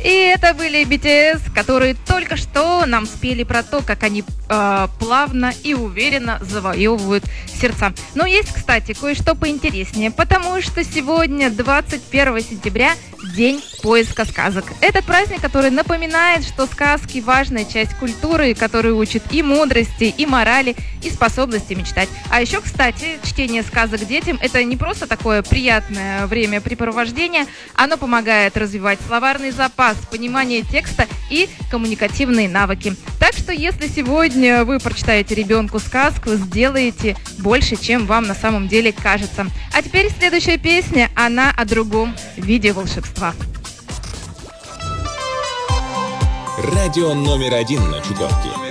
И это были BTS, которые только что нам спели про то, как они плавно и уверенно завоевывают сердца. Но есть, кстати, кое-что поинтереснее, потому что сегодня, 21 сентября, День поиска сказок. Этот праздник, который напоминает, что сказки – важная часть культуры, которая учит и мудрости, и морали, и способности мечтать. А еще, кстати, чтение сказок детям – это не просто такое приятное времяпрепровождение, оно помогает развивать словарный запас, понимание текста и коммуникативные навыки. Так что, если сегодня вы прочитаете ребенку сказку, сделаете больше, чем вам на самом деле кажется. А теперь следующая песня, она о другом виде волшебства. Радио номер 1 на Чукотке.